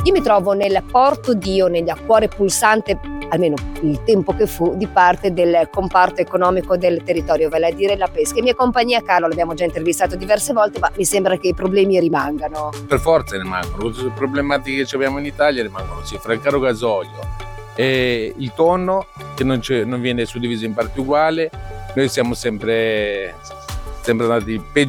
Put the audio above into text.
Io mi trovo nel Porto Dio, negli Acquore Pulsante, almeno il tempo che fu, di parte del comparto economico del territorio, vale a dire la pesca. In mia compagnia Carlo, l'abbiamo già intervistato diverse volte, ma mi sembra che i problemi rimangano. Per forza rimangono, tutte le problematiche che abbiamo in Italia rimangono, fra il caro gasolio e il tonno che non viene suddiviso in parti uguali. Noi siamo sempre andati peggio